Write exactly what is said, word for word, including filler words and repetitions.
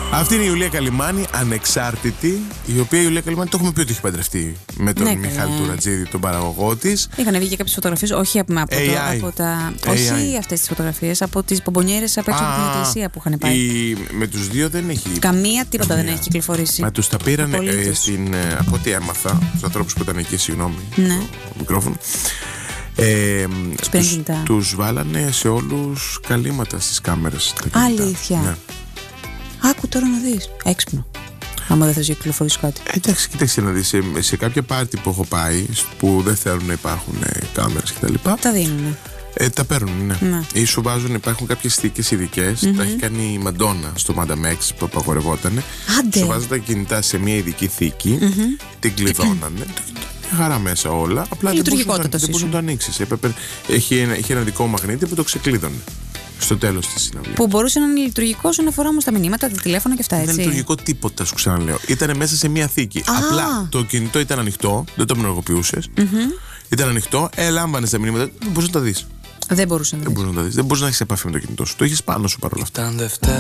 Αυτή είναι η Ιουλία Καλυμάνη, ανεξάρτητη. Η οποία η Ιουλία Καλυμάνη το έχουμε πει ότι έχει παντρευτεί με τον Ναι, Μιχάλη καλά. Τουρατζίδη, τον παραγωγό της. Είχαν βγει και κάποιες φωτογραφίες, όχι από, από, το, από τα. έι άι. Όχι αυτές τις φωτογραφίες, από τις μπομπονιέρες απ' έξω από την εκκλησία που είχαν πάει. Η, με τους δύο δεν έχει. Καμία τίποτα καμία. δεν έχει κυκλοφορήσει. Μα τους τα πήραν ε, Απολύτως. στην, ε, από ό,τι έμαθα, τους ανθρώπους που ήταν εκεί, συγγνώμη, Ναι. το μικρόφωνο. Ε, Τους τους, κινητά. τους βάλανε σε όλους καλύματα στις κάμερες. τα κινητά. Αλήθεια. Ναι. Άκου τώρα να δεις. Έξυπνο. Άμα δεν θες να κυκλοφορήσει κάτι. Ε, εντάξει, κοίταξε να δεις, σε, σε κάποια πάρτι που έχω πάει, που δεν θέλουν να υπάρχουν ε, κάμερες κτλ. Τα δίνουνε. Ε, τα παίρνουν, ναι. Ναι. Ή σου βάζουν, υπάρχουν κάποιες θήκες ειδικές. Mm-hmm. Τα έχει κάνει η Μαντόνα στο Μανταμέξ που απαγορευόταν. Άντε. Σου βάζουν τα κινητά σε μια ειδική θήκη, Mm-hmm. την κλειδώνανε. Μια χαρά μέσα όλα. Απλά δεν μπορούσε να, δεν μπορούσε να το ανοίξει. Έχει, ένα- έχει ένα δικό μαγνήτη που το ξεκλείδωνε στο τέλος της συναυλίας. Που μπορούσε να είναι λειτουργικό όσον αφορά όμως τα μηνύματα, τα τηλέφωνα και αυτά, Δεν έτσι. είναι λειτουργικό τίποτα, σου ξαναλέω. Ήταν μέσα σε μια θήκη. Α. Απλά το κινητό ήταν ανοιχτό, δεν το ενεργοποιούσες. Mm-hmm. Ήταν ανοιχτό, έλαμβανε τα μηνύματα, δεν μπορούσε να τα δει. Δεν μπορούσε να Δεν δεις. μπορούσε να τα δει. Δεν μπορούσε να έχει επαφή με το κινητό σου. Το είχε πάνω σου παρόλα αυτά.